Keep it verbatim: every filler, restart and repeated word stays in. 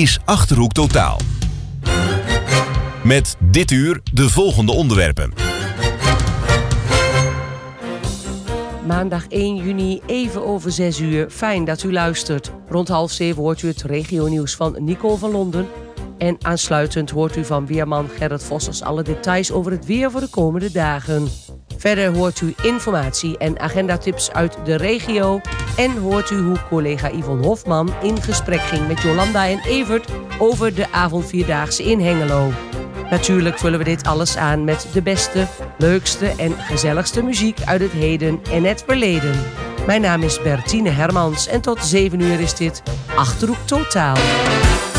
is Achterhoek Totaal. Met dit uur de volgende onderwerpen. Maandag één juni, even over zes uur. Fijn dat u luistert. Rond half zeven hoort u het regionieuws van Nicole van Londen. En aansluitend hoort u van weerman Gerrit Vossers alle details over het weer voor de komende dagen. Verder hoort u informatie en agendatips uit de regio. En hoort u hoe collega Yvonne Hofman in gesprek ging met Jolanda en Evert over de avondvierdaagse in Hengelo. Natuurlijk vullen we dit alles aan met de beste, leukste en gezelligste muziek uit het heden en het verleden. Mijn naam is Bertine Hermans en tot zeven uur is dit Achterhoek Totaal.